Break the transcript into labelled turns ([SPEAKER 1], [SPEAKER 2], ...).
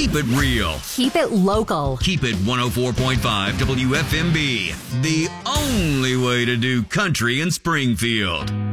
[SPEAKER 1] Keep it real.
[SPEAKER 2] Keep it local.
[SPEAKER 1] Keep it 104.5 WFMB. The only way to do country in Springfield.